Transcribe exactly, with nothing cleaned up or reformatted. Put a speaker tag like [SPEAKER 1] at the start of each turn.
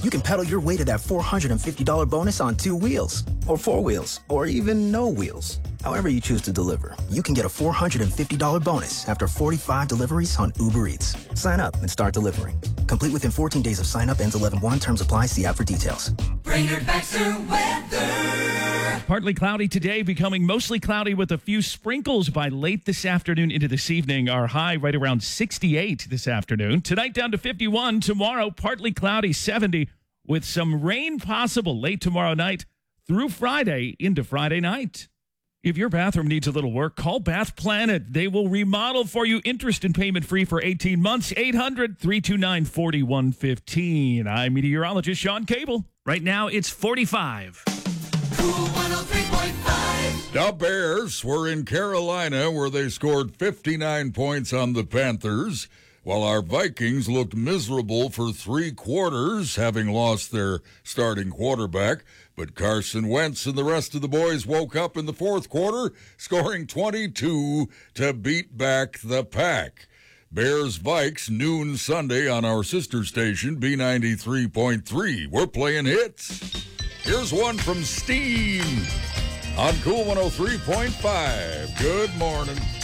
[SPEAKER 1] you can pedal your way to that four hundred fifty dollars bonus on two wheels, or four wheels, or even no wheels. However you choose to deliver, you can get a four hundred fifty dollars bonus after forty-five deliveries on Uber Eats. Sign up and start delivering. Complete within fourteen days of sign up. Ends eleven one. Terms apply. See app for details.
[SPEAKER 2] Brainerd Baxter weather.
[SPEAKER 3] Partly cloudy today, becoming mostly cloudy with a few sprinkles by late this afternoon into this evening. Our high right around sixty-eight this afternoon. Tonight down to fifty-one. Tomorrow, partly cloudy, seventy, with some rain possible late tomorrow night through Friday into Friday night. If your bathroom needs a little work, call Bath Planet. They will remodel for you, interest and payment free for eighteen months. eight hundred, three two nine, four one one five. I'm meteorologist Sean Cable. Right now, it's forty-five.
[SPEAKER 2] Cool one oh three point five.
[SPEAKER 4] The Bears were in Carolina where they scored fifty-nine points on the Panthers, while our Vikings looked miserable for three quarters, having lost their starting quarterback. But Carson Wentz and the rest of the boys woke up in the fourth quarter, scoring twenty-two to beat back the Pack. Bears-Vikes, noon Sunday on our sister station, B ninety-three point three. We're playing hits. Here's one from Steam on Cool one oh three point five. Good morning.